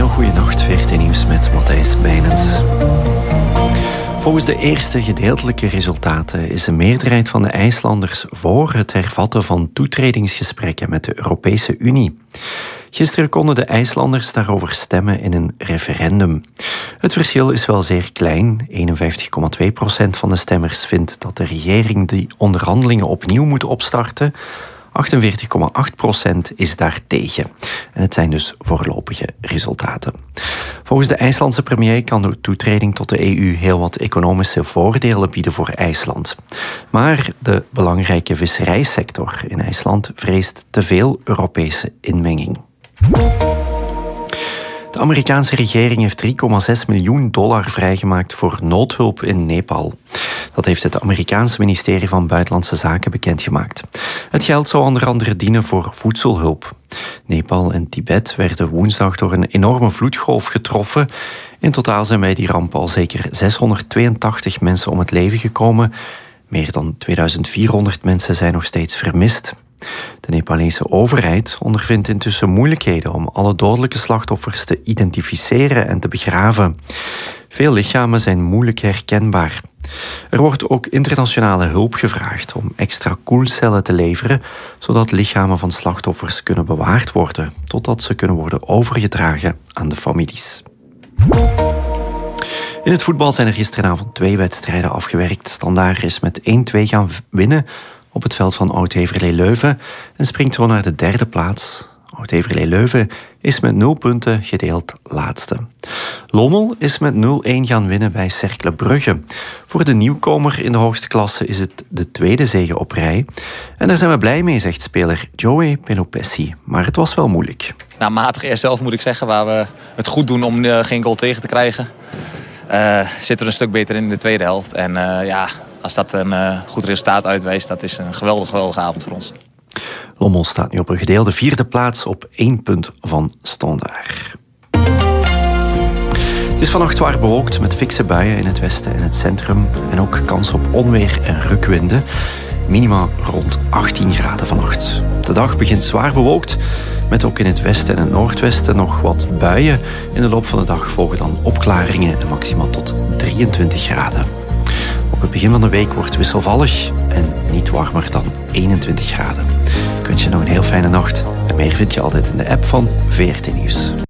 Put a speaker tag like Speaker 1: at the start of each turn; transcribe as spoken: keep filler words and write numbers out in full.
Speaker 1: heel goede nacht. V R T Nieuws met Matthijs Bijnens. Volgens de eerste gedeeltelijke resultaten is de meerderheid van de IJslanders voor het hervatten van toetredingsgesprekken met de Europese Unie. Gisteren konden de IJslanders daarover stemmen in een referendum. Het verschil is wel zeer klein. eenenvijftig komma twee procent van de stemmers vindt dat de regering die onderhandelingen opnieuw moet opstarten. achtenveertig komma acht procent is daartegen. En het zijn dus voorlopige resultaten. Volgens de IJslandse premier kan de toetreding tot de E U heel wat economische voordelen bieden voor IJsland. Maar de belangrijke visserijsector in IJsland vreest te veel Europese inmenging. De Amerikaanse regering heeft drie komma zes miljoen dollar vrijgemaakt voor noodhulp in Nepal. Dat heeft het Amerikaanse ministerie van Buitenlandse Zaken bekendgemaakt. Het geld zou onder andere dienen voor voedselhulp. Nepal en Tibet werden woensdag door een enorme vloedgolf getroffen. In totaal zijn bij die ramp al zeker zeshonderdtweeëntachtig mensen om het leven gekomen. Meer dan tweeduizend vierhonderd mensen zijn nog steeds vermist. De Nepalese overheid ondervindt intussen moeilijkheden om alle dodelijke slachtoffers te identificeren en te begraven. Veel lichamen zijn moeilijk herkenbaar. Er wordt ook internationale hulp gevraagd om extra koelcellen te leveren, zodat lichamen van slachtoffers kunnen bewaard worden, totdat ze kunnen worden overgedragen aan de families. In het voetbal zijn er gisteravond twee wedstrijden afgewerkt. Standaard is met één-twee gaan winnen op het veld van Oud-Heverlee-Leuven en springt zo naar de derde plaats. Oud-Heverlee-Leuven is met nul punten gedeeld laatste. Lommel is met nul-een gaan winnen bij Cercle Brugge. Voor de nieuwkomer in de hoogste klasse is het de tweede zege op rij. En daar zijn we blij mee, zegt speler Joey Pelopessi. Maar het was wel moeilijk.
Speaker 2: Nou, matig eerst zelf moet ik zeggen, waar we het goed doen om uh, geen goal tegen te krijgen. Uh, zitten we een stuk beter in de tweede helft. En uh, ja, als dat een uh, goed resultaat uitwijst, dat is een geweldige, geweldige avond voor ons.
Speaker 1: Lommel staat nu op een gedeelde vierde plaats op één punt van Standaard. Het is vannacht zwaar bewolkt met fikse buien in het westen en het centrum. En ook kans op onweer en rukwinden. Minima rond achttien graden vannacht. De dag begint zwaar bewolkt, met ook in het westen en het noordwesten nog wat buien. In de loop van de dag volgen dan opklaringen en maximaal tot drieëntwintig graden. Op het begin van de week wordt wisselvallig en niet warmer dan eenentwintig graden. Ik wens je nog een heel fijne nacht. En meer vind je altijd in de app van V R T Nieuws.